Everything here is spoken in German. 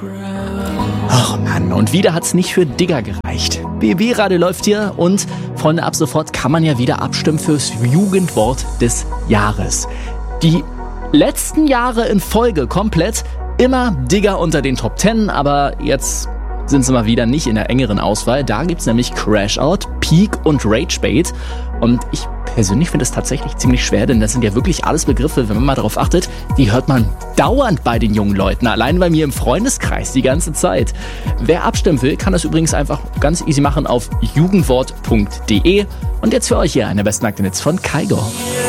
Ach Mann, und wieder hat's nicht für Digger gereicht. BB-Radio läuft hier und Freunde, ab sofort kann man ja wieder abstimmen fürs Jugendwort des Jahres. Die letzten Jahre in Folge komplett immer Digger unter den Top 10, aber jetzt sind sie mal wieder nicht in der engeren Auswahl. Da gibt's nämlich Crashout, Peak und Ragebait. Und ich persönlich finde es tatsächlich ziemlich schwer, denn das sind ja wirklich alles Begriffe, wenn man mal darauf achtet, die hört man dauernd bei den jungen Leuten, allein bei mir im Freundeskreis die ganze Zeit. Wer abstimmen will, kann das übrigens einfach ganz easy machen auf jugendwort.de. Und jetzt für euch hier eine Bestmarkt-Hits von Kygo.